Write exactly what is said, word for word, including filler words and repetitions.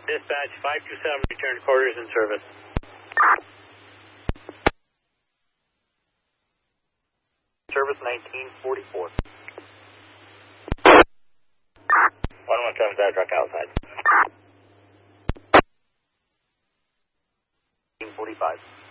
Dispatch five two seven, return quarters in service. Service nineteen forty-four. one one seven, that truck outside. nineteen forty-five.